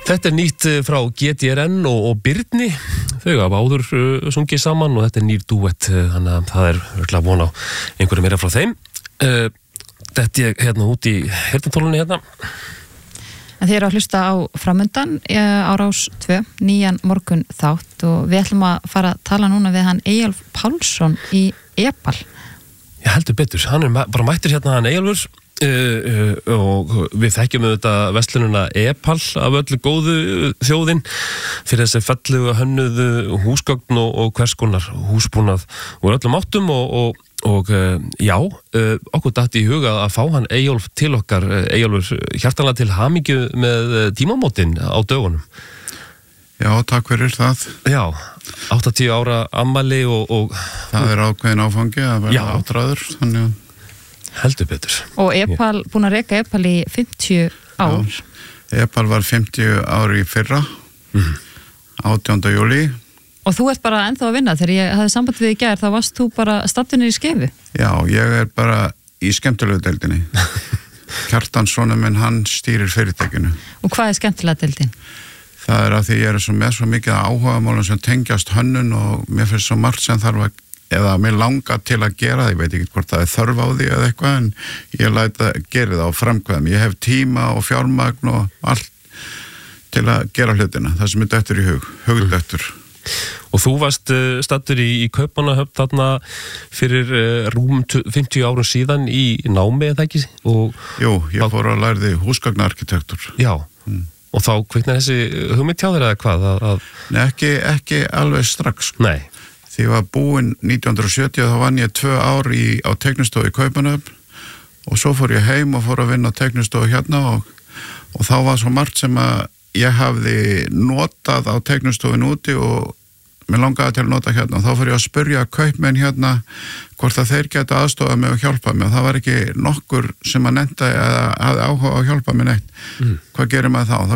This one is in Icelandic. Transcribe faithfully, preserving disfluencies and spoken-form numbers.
Þetta er nýtt frá G D R N og, og Birni. Þau hafa áður uh, sungið saman og þetta er nýr dúett, uh, þannig að það er örgulega von á einhverju meira frá þeim. Uh, þetta er hérna út í heyrnartólunni hérna. En þið eru að hlusta á framundan á Rás tvö, nýjan morgun þátt og við ætlum að fara að tala núna við hann Eyjólf Pálsson í Epal. Ég heldur betur, hann er bara mættur hérna hann Eyjólfur. Uh, uh, og við þekkjum auðvitað verslununa Epal af öllu góðu þjóðin fyrir þessi fallega hönnuðu húsgögn og, og hvers konar húsbúnað úr öllum áttum og, og, og uh, já, uh, okkur datt í huga að fá hann Eyjólf til okkar. Eyjólfur, hjartanlega til hamingju með tímamótin á dögunum. Já, takk fyrir það. Já, áttatíu ára afmæli og, og það er ákveðin áfangi að vera áttræður, þannig að heldur betur. Og Epal, búin að reka Epal í fimmtíu ár. Já, Epal var fimmtíu ári í fyrra, mm. átjánda júlí. Og þú ert bara ennþá að vinna, þegar ég hafði samband við í gær, þá varst þú bara staddur niður í Skeifu. Já, ég er bara í skemmtilegu deildinni. Kjartan sonur minn, hann stýrir fyrirtækinu. Og hvað er skemmtilega deildin? Það er að því ég er svo með svo mikið áhugamálum sem tengjast hönnun og mér finnst svo margt sem þarf að eða mér langar til að gera það, ég veit ekki hvort það er þörf á því eða eitthvað, en ég læt að gera það á framkvæðum. Ég hef tíma og fjármagn og allt til að gera hlutina, það sem er dættur í hug, hugdættur. Og þú varst uh, staddur í, í Kaupmannahöfn þarna fyrir uh, rúm fimmtíu árum síðan í námi, eða ekki? Og, Jú, ég fór að lærði húsgagnarkitektur. Já, mm. og þá kviknar þessi hugmynd hjá þér eða hvað? Að, að... Nei, ekki, ekki alveg strax. Nei. Því ég var búinn nítján hundruð sjötíu, þá vann ég tvö ár í, á teiknistofu í Kaupmannahöfn og svo fór ég heim og fór að vinna á teiknistofu hérna og, og þá var svo margt sem að ég hafði notað á teiknistofun úti og mér langaði til að nota hérna og þá fór ég að spyrja kaupmenn hérna hvort að þeir geta aðstofað mig og hjálpa mig og það var ekki nokkur sem að nefnda eða hafði áhuga að hjálpa mig neitt. Mm. Hvað gerir maður þá? Þá